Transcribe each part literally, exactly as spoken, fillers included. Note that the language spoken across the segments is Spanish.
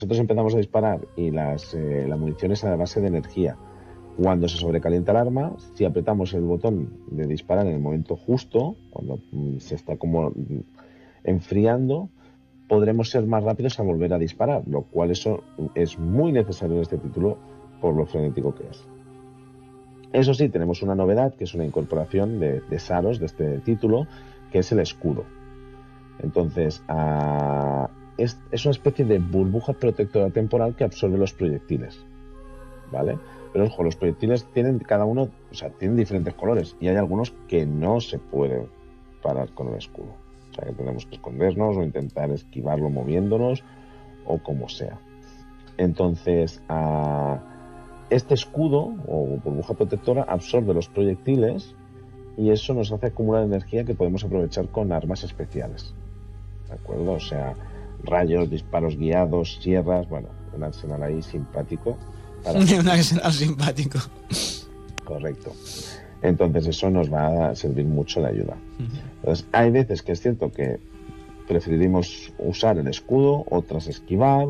nosotros empezamos a disparar y las, eh, la munición es a base de energía. Cuando se sobrecalienta el arma, si apretamos el botón de disparar en el momento justo, cuando mm, se está como mm, enfriando, podremos ser más rápidos a volver a disparar, lo cual eso es muy necesario en este título por lo frenético que es. Eso sí, tenemos una novedad, que es una incorporación de, de Saros de este título, que es el escudo. Entonces, a, es, es una especie de burbuja protectora temporal que absorbe los proyectiles, ¿vale? Pero ojo, los proyectiles tienen cada uno, o sea, tienen diferentes colores y hay algunos que no se pueden parar con el escudo. O sea, que tenemos que escondernos o intentar esquivarlo moviéndonos o como sea. Entonces, a, este escudo o burbuja protectora absorbe los proyectiles y eso nos hace acumular energía que podemos aprovechar con armas especiales. ¿De acuerdo? O sea, rayos, disparos guiados, sierras, bueno, un arsenal ahí simpático. Para... un arsenal simpático. Correcto. Entonces eso nos va a servir mucho de ayuda. Entonces, hay veces que es cierto que preferiremos usar el escudo, otras esquivar,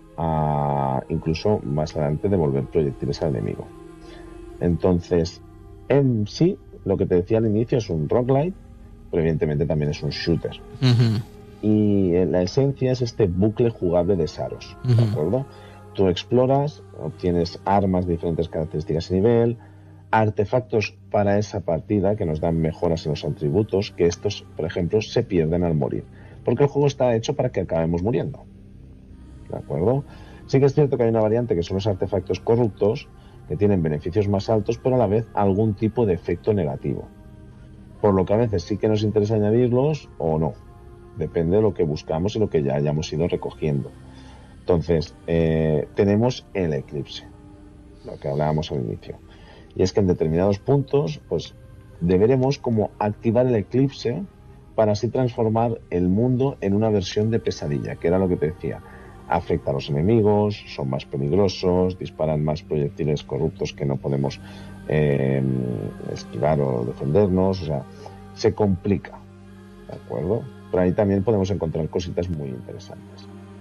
a incluso más adelante devolver proyectiles al enemigo. Entonces, en sí, lo que te decía al inicio es un roguelite, pero evidentemente también es un shooter. Uh-huh. Y la esencia es este bucle jugable de Saros, ¿de uh-huh. acuerdo? Tú exploras, obtienes armas de diferentes características y nivel, artefactos para esa partida que nos dan mejoras en los atributos, que estos, por ejemplo, se pierden al morir, porque el juego está hecho para que acabemos muriendo, ¿de acuerdo? Sí que es cierto que hay una variante que son los artefactos corruptos, que tienen beneficios más altos, pero a la vez algún tipo de efecto negativo, por lo que a veces sí que nos interesa añadirlos o no, depende de lo que buscamos y lo que ya hayamos ido recogiendo. Entonces, eh, tenemos el eclipse, lo que hablábamos al inicio. Y es que en determinados puntos, pues, deberemos como activar el eclipse para así transformar el mundo en una versión de pesadilla, que era lo que te decía. Afecta a los enemigos, son más peligrosos, disparan más proyectiles corruptos que no podemos eh, esquivar o defendernos, o sea, se complica, ¿de acuerdo? Pero ahí también podemos encontrar cositas muy interesantes.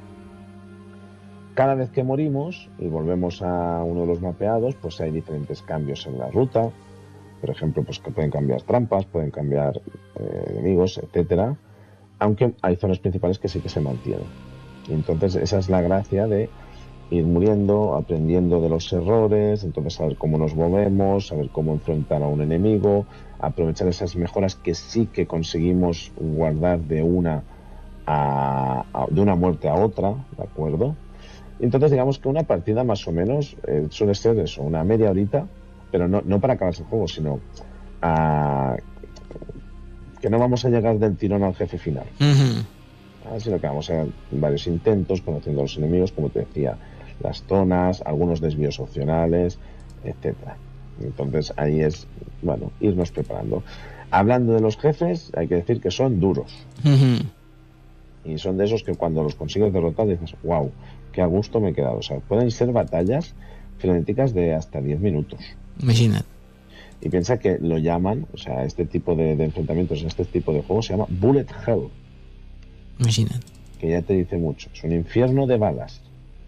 Cada vez que morimos y volvemos a uno de los mapeados, pues hay diferentes cambios en la ruta. Por ejemplo, pues que pueden cambiar trampas, pueden cambiar eh, enemigos, etcétera. Aunque hay zonas principales que sí que se mantienen. Y entonces esa es la gracia de ir muriendo, aprendiendo de los errores, entonces saber cómo nos movemos, saber cómo enfrentar a un enemigo, aprovechar esas mejoras que sí que conseguimos guardar de una a, a, de una muerte a otra, ¿de acuerdo? Entonces digamos que una partida más o menos eh, suele ser eso, una media horita, pero no, no para acabarse el juego, sino a, que no vamos a llegar del tirón al jefe final, uh-huh. ¿ah? Sino que vamos a hacer varios intentos, conociendo a los enemigos, como te decía, las zonas, algunos desvíos opcionales, etcétera. Entonces ahí es, bueno, irnos preparando. Hablando de los jefes, hay que decir que son duros. Uh-huh. Y son de esos que cuando los consigues derrotar dices, wow, qué a gusto me he quedado. O sea, pueden ser batallas frenéticas de hasta diez minutos. Imagínate. Y piensa que lo llaman, o sea, este tipo de, de enfrentamientos, este tipo de juegos se llama Bullet Hell. Imagínate. Que ya te dice mucho. Es un infierno de balas.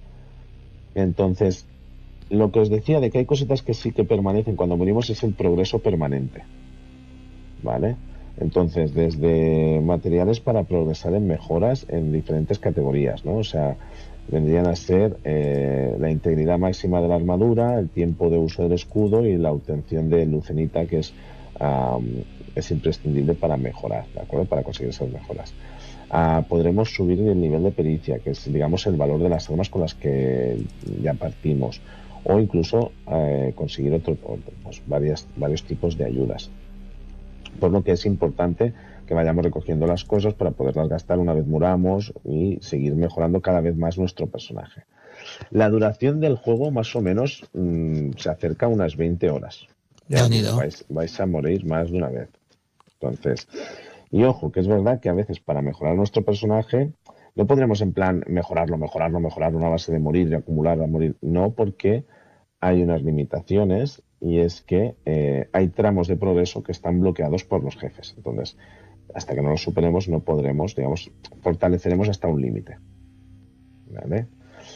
Entonces, lo que os decía de que hay cositas que sí que permanecen cuando morimos es el progreso permanente. ¿Vale? Entonces, desde materiales para progresar en mejoras en diferentes categorías, ¿no? O sea, vendrían a ser eh, la integridad máxima de la armadura, el tiempo de uso del escudo y la obtención de lucenita, que es, um, es imprescindible para mejorar, ¿de acuerdo? Para conseguir esas mejoras. Uh, podremos subir el nivel de pericia, que es, digamos, el valor de las armas con las que ya partimos, o incluso eh, conseguir otro, pues, varias, varios tipos de ayudas. Por lo que es importante que vayamos recogiendo las cosas para poderlas gastar una vez muramos y seguir mejorando cada vez más nuestro personaje. La duración del juego más o menos mmm, se acerca a unas veinte horas. Ya vais, vais a morir más de una vez. Entonces, y ojo, que es verdad que a veces para mejorar nuestro personaje no podremos en plan mejorarlo, mejorarlo, mejorarlo, una base de morir y acumular a morir. No, porque hay unas limitaciones y es que eh, hay tramos de progreso que están bloqueados por los jefes. Entonces, hasta que no los superemos no podremos, digamos, fortaleceremos hasta un límite. ¿Vale?